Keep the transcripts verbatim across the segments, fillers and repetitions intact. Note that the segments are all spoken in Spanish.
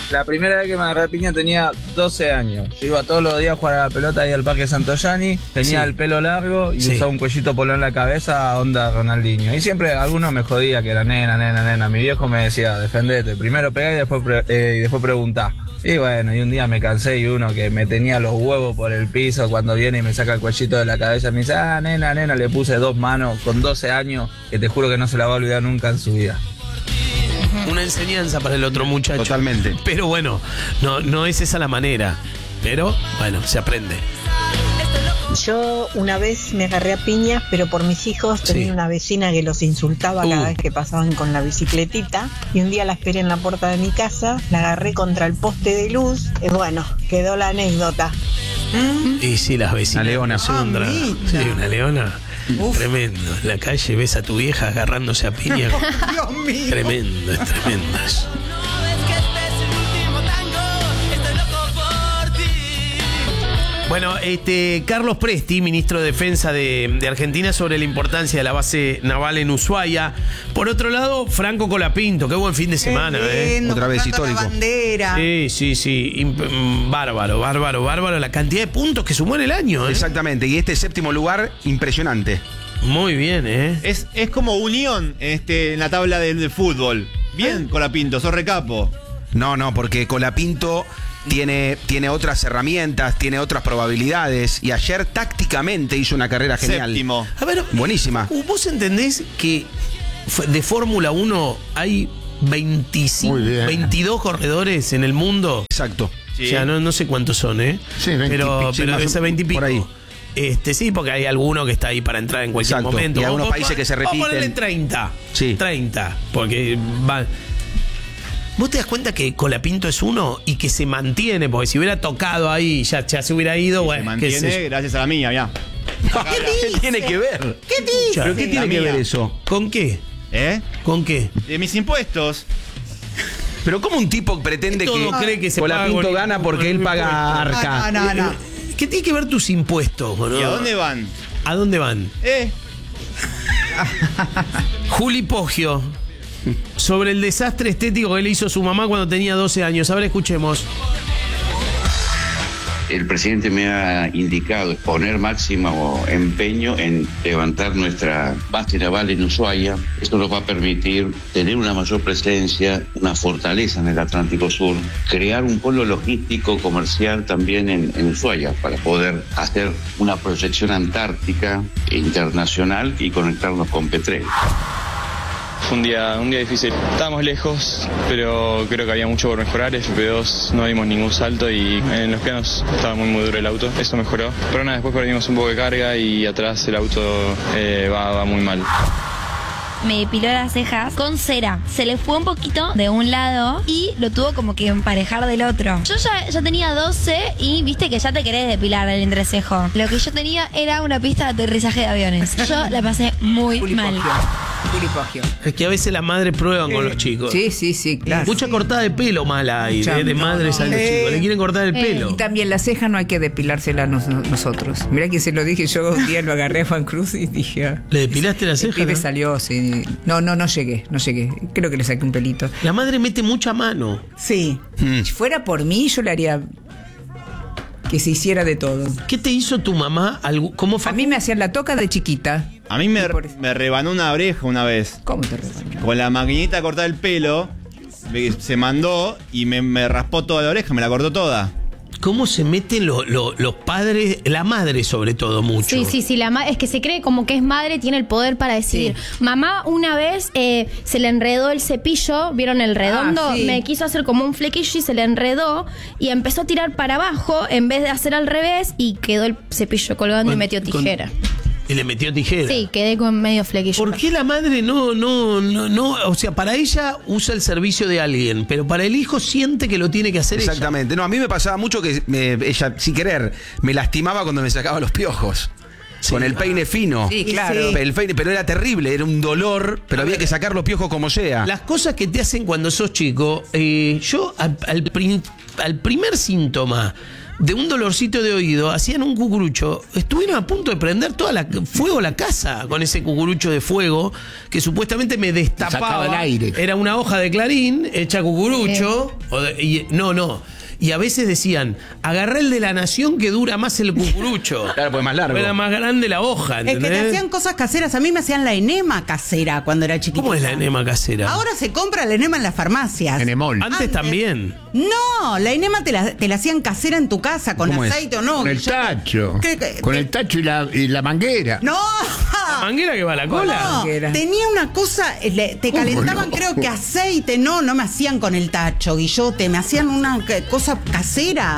La primera vez que me agarré a piña tenía doce años. Iba todos los días a jugar a la pelota ahí al Parque Santoyani. Tenía sí. el pelo largo y sí. usaba un cuellito polo en la cabeza, onda Ronaldinho. Y siempre alguno me jodía que era nena, nena, nena. Mi viejo me decía, defendete, primero pegá y después, pre eh, y después preguntá. Y bueno, y un día me cansé y uno que me tenía los huevos por el piso cuando viene y me saca el cuellito de la cabeza me dice, ah, nena, nena, le puse dos manos con doce años que te juro que no se la va a olvidar nunca en su vida. Una enseñanza para el otro muchacho. Totalmente. Pero bueno, no, no es esa la manera. Pero bueno, se aprende. Yo una vez me agarré a piñas, pero por mis hijos sí. tenía una vecina que los insultaba uh. cada vez que pasaban con la bicicletita. Y un día la esperé en la puerta de mi casa, la agarré contra el poste de luz. Y bueno, quedó la anécdota. ¿Mm? Y sí, las vecinas. Una leona. Sandra. Sí, una leona. Uf. Tremendo. En la calle ves a tu vieja agarrándose a piña. Dios mío. Tremendo, es tremendo eso. Bueno, este Carlos Presti, ministro de Defensa de, de Argentina, sobre la importancia de la base naval en Ushuaia. Por otro lado, Franco Colapinto, qué buen fin de semana, ¿eh? Otra vez histórico. La bandera. Sí, sí, sí. Imp bárbaro, bárbaro, bárbaro. La cantidad de puntos que sumó en el año, ¿eh? Exactamente. Y este séptimo lugar, impresionante. Muy bien, ¿eh? Es, es como unión este, en la tabla del de fútbol. Bien, ¿Eh? Colapinto, sos recapo. No, no, porque Colapinto Tiene, tiene otras herramientas, tiene otras probabilidades. Y ayer tácticamente hizo una carrera genial. Séptimo. A ver, buenísima. ¿Vos entendés que de Fórmula uno hay veinticinco, veintidós corredores en el mundo? Exacto. Sí. O sea, no, no sé cuántos son, ¿eh? Sí, veinte, pero sí, pero ese veinte y pico. Por ahí. Este, sí, porque hay alguno que está ahí para entrar en cualquier Exacto. momento. Y algunos vamos, países que se repiten. Vamos a ponerle treinta. Sí. treinta. Porque van. ¿Vos te das cuenta que Colapinto es uno y que se mantiene? Porque si hubiera tocado ahí, ya, ya se hubiera ido. Sí, bueno, se mantiene gracias a la mía, ya. ¿Qué, ¿Qué tiene que ver? ¿Qué dice? ¿Pero qué tiene que ver eso? ¿Con qué? ¿Eh? ¿Con qué? De mis impuestos. Pero ¿cómo un tipo pretende que, cree que se Colapinto gana porque él paga arca? No, no, no. ¿Qué tiene que ver tus impuestos, boludo? ¿Y a dónde van? ¿A dónde van? ¿Eh? Juli Poggio, sobre el desastre estético que le hizo su mamá cuando tenía doce años. A ver, escuchemos. El presidente me ha indicado poner máximo empeño en levantar nuestra base naval en Ushuaia. Esto nos va a permitir tener una mayor presencia, una fortaleza en el Atlántico Sur, crear un polo logístico comercial también en, en Ushuaia para poder hacer una proyección antártica e internacional y conectarnos con Petrel. Fue un día, un día difícil. Estábamos lejos, pero creo que había mucho por mejorar. F P dos no dimos ningún salto y en los pianos estaba muy muy duro el auto. Eso mejoró. Pero nada, después perdimos un poco de carga y atrás el auto eh, va, va muy mal. Me depiló las cejas con cera. Se le fue un poquito de un lado y lo tuvo como que emparejar del otro. Yo ya, ya tenía doce y viste que ya te querés depilar el entrecejo. Lo que yo tenía era una pista de aterrizaje de aviones. Yo la pasé muy mal. Es que a veces las madres prueban con los chicos. Sí, sí, sí, claro. Mucha cortada de pelo mala hay, de, de madres no, no. a los Eh, chicos. Le quieren cortar el eh, pelo. Y también la ceja no hay que depilársela nos, nosotros. Mirá que se lo dije yo un día, lo agarré a Juan Cruz y dije... ¿Le depilaste la ceja? El pibe ¿no? salió, sí. No, no, no llegué, no llegué. Creo que le saqué un pelito. La madre mete mucha mano. Sí. Mm. Si fuera por mí, yo le haría... que se hiciera de todo. ¿Qué te hizo tu mamá? ¿Cómo fue? A mí me hacían la toca de chiquita. A mí me, me rebanó una oreja una vez. ¿Cómo te rebanó? Con la maquinita a cortar el pelo, se mandó y me, me raspó toda la oreja, me la cortó toda. ¿Cómo se meten lo, lo, los padres, la madre sobre todo mucho? Sí, sí, sí, la ma- es que se cree como que es madre, tiene el poder para decidir. Sí. Mamá una vez eh, se le enredó el cepillo, ¿vieron el redondo? Ah, sí. Me quiso hacer como un flequillo y se le enredó y empezó a tirar para abajo en vez de hacer al revés y quedó el cepillo colgando con, y metió tijera. Con... ¿Y le metió tijera? Sí, quedé con medio flequillo. ¿Por qué la madre no, no, no, no? O sea, para ella usa el servicio de alguien, pero para el hijo siente que lo tiene que hacer Exactamente. ella. No, a mí me pasaba mucho que me, ella, sin querer, me lastimaba cuando me sacaba los piojos. Sí. Con el peine fino. Sí, claro. El peine, pero era terrible, era un dolor, pero a había ver, que sacar los piojos como sea. Las cosas que te hacen cuando sos chico, eh, yo al, al, prim, al primer síntoma de un dolorcito de oído, hacían un cucurucho, estuvieron a punto de prender toda la fuego la casa con ese cucurucho de fuego que supuestamente me destapaba. Sacaba el aire. Era una hoja de clarín hecha cucurucho. O de, y, no, no. Y a veces decían, agarré el de La Nación que dura más el cucurucho. Claro, pues más largo. Era más grande la hoja, ¿entendés? Es que te hacían cosas caseras. A mí me hacían la enema casera cuando era chiquitita. ¿Cómo es la enema casera? Ahora se compra la enema en las farmacias. Enemol. Antes, Antes también. No, la enema te la, te la hacían casera en tu casa con aceite o no. Con el tacho. ¿Qué, qué, con qué? el tacho y la, y la manguera. No. ¿La manguera que va a la cola? No, tenía una cosa, le, te calentaban no? creo que aceite. No, no me hacían con el tacho, Guillote. Me hacían una cosa casera.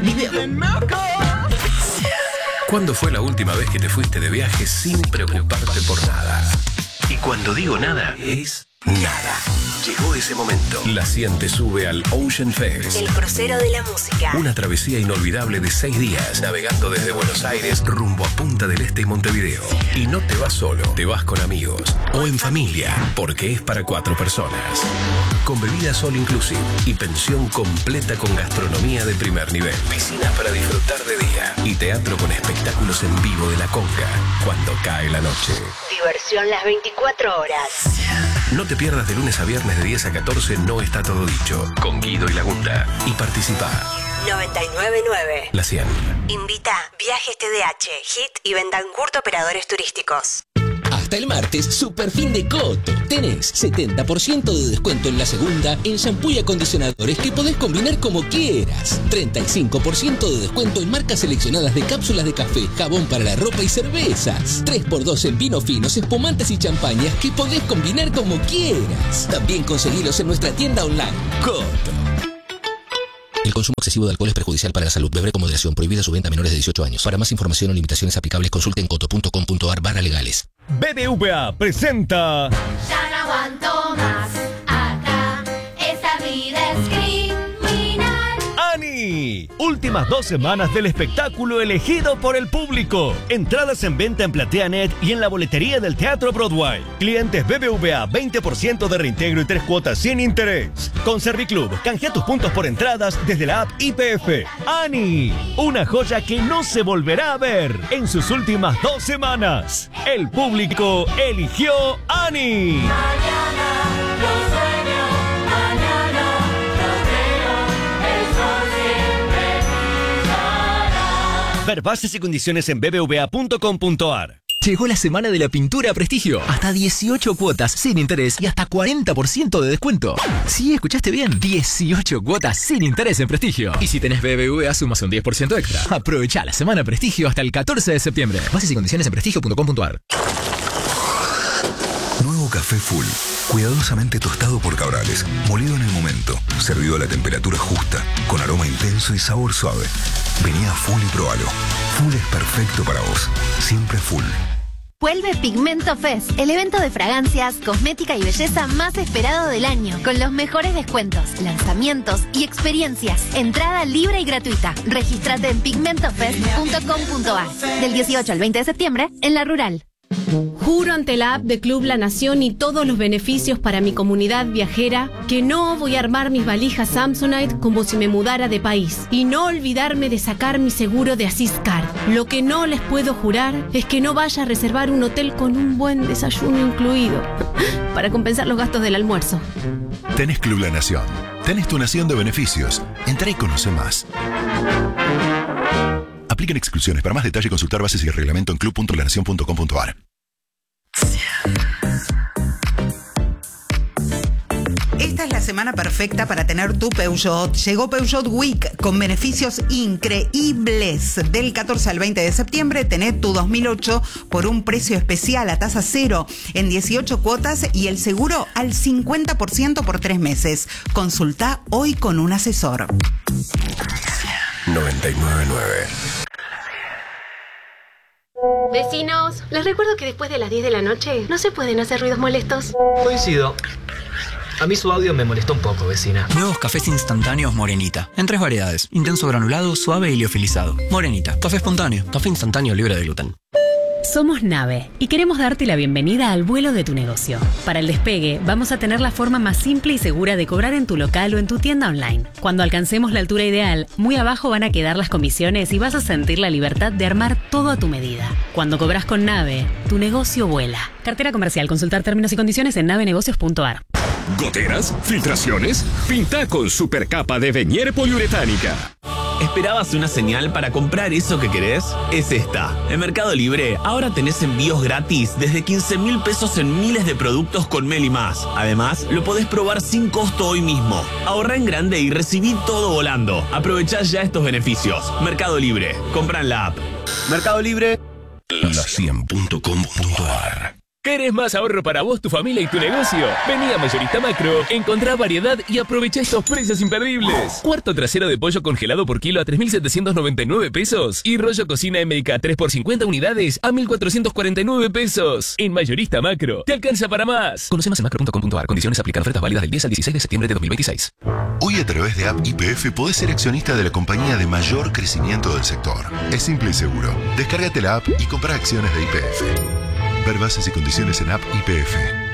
¿Cuándo fue la última vez que te fuiste de viaje sin preocuparte por nada? Y cuando digo nada, es nada. Llegó ese momento. La cien te sube al Ocean Fest. El crucero de la música. Una travesía inolvidable de seis días, navegando desde Buenos Aires rumbo a Punta del Este y Montevideo. Y no te vas solo, te vas con amigos o en familia, porque es para cuatro personas. Con bebidas all inclusive y pensión completa con gastronomía de primer nivel. Piscinas para disfrutar de día y teatro con espectáculos en vivo de la conga cuando cae la noche. Diversión las veinticuatro horas. No te pierdas de lunes a viernes de diez a catorce No Está Todo Dicho, con Guido y Lagunda. Y participa. noventa y nueve punto nueve. La cien. Invita Viajes T D H, Hit y Bendancourt Operadores Turísticos. Hasta el martes, super fin de Coto. Tenés setenta por ciento de descuento en la segunda en shampoo y acondicionadores que podés combinar como quieras. treinta y cinco por ciento de descuento en marcas seleccionadas de cápsulas de café, jabón para la ropa y cervezas. tres por dos en vinos finos, espumantes y champañas que podés combinar como quieras. También conseguilos en nuestra tienda online. Coto. El consumo excesivo de alcohol es perjudicial para la salud. Beber con moderación. Prohibida su venta a menores de dieciocho años. Para más información o limitaciones aplicables, consulten coto punto com punto ar barra legales. B B V A presenta... Ya no aguanto más. Acá esta vida es criminal. ¡Ani! Últimas dos semanas del espectáculo elegido por el público. Entradas en venta en PlateaNet y en la boletería del Teatro Broadway. Clientes B B V A, veinte por ciento de reintegro y tres cuotas sin interés. Con Serviclub, canjea tus puntos por entradas desde la app I P F. ¡Ani! Una joya que no se volverá a ver en sus últimas dos semanas. El público eligió Ani. Mañana lo sueño, mañana lo creo, el sol siempre brillará. Ver bases y condiciones en b b v a punto com punto ar. Llegó la semana de la pintura Prestigio. Hasta dieciocho cuotas sin interés y hasta cuarenta por ciento de descuento. Sí, escuchaste bien. dieciocho cuotas sin interés en Prestigio. Y si tenés B B V A, sumas un diez por ciento extra. Aprovecha la semana Prestigio hasta el catorce de septiembre. Bases y condiciones en prestigio punto com punto ar. Nuevo café Full. Cuidadosamente tostado por Cabrales. Molido en el momento. Servido a la temperatura justa. Con aroma intenso y sabor suave. Vení a Full y probalo. Full es perfecto para vos. Siempre Full. Vuelve Pigmento Fest, el evento de fragancias, cosmética y belleza más esperado del año, con los mejores descuentos, lanzamientos y experiencias. Entrada libre y gratuita. Regístrate en pigmento fest punto com punto ar. Del dieciocho al veinte de septiembre, en La Rural. Juro ante la app de Club La Nación y todos los beneficios para mi comunidad viajera que no voy a armar mis valijas Samsonite como si me mudara de país y no olvidarme de sacar mi seguro de Asiscar. Lo que no les puedo jurar es que no vaya a reservar un hotel con un buen desayuno incluido para compensar los gastos del almuerzo. Tenés Club La Nación. Tenés tu nación de beneficios. Entrá y conoce más. Aplican exclusiones. Para más detalle, consultar bases y el reglamento en club punto la nación punto com punto ar. Esta es la semana perfecta para tener tu Peugeot. Llegó Peugeot Week con beneficios increíbles. Del catorce al veinte de septiembre, tenés tu dos mil ocho por un precio especial a tasa cero en dieciocho cuotas y el seguro al cincuenta por ciento por tres meses. Consulta hoy con un asesor. noventa y nueve punto nueve. Vecinos, les recuerdo que después de las diez de la noche no se pueden hacer ruidos molestos. Coincido. A mí su audio me molestó un poco, vecina. Nuevos cafés instantáneos Morenita. En tres variedades. Intenso granulado, suave y liofilizado. Morenita. Café espontáneo. Café instantáneo libre de gluten. Somos Nave y queremos darte la bienvenida al vuelo de tu negocio. Para el despegue, vamos a tener la forma más simple y segura de cobrar en tu local o en tu tienda online. Cuando alcancemos la altura ideal, muy abajo van a quedar las comisiones y vas a sentir la libertad de armar todo a tu medida. Cuando cobras con Nave, tu negocio vuela. Cartera comercial. Consultar términos y condiciones en navenegocios punto ar. ¿Goteras? ¿Filtraciones? Pinta con supercapa de Venier poliuretánica. ¿Esperabas una señal para comprar eso que querés? Es esta. En Mercado Libre ahora tenés envíos gratis desde quince mil pesos en miles de productos con Meli Más. Además, lo podés probar sin costo hoy mismo. Ahorrá en grande y recibí todo volando. Aprovechá ya estos beneficios. Mercado Libre. Compra en la app. Mercado Libre. La cien punto com punto ar. ¿Querés más ahorro para vos, tu familia y tu negocio? Vení a Mayorista Macro, encontrá variedad y aprovecha estos precios imperdibles. Cuarto trasero de pollo congelado por kilo a tres mil setecientos noventa y nueve pesos. Y rollo cocina M D K tres por cincuenta unidades a mil cuatrocientos cuarenta y nueve pesos. En Mayorista Macro, te alcanza para más. Conoce más en macro punto com punto ar. Condiciones aplican. Ofertas válidas del diez al dieciséis de septiembre de dos mil veintiséis. Hoy a través de App Y P F podés ser accionista de la compañía de mayor crecimiento del sector. Es simple y seguro. Descárgate la app y compra acciones de Y P F. Ver bases y condiciones en App Y P F.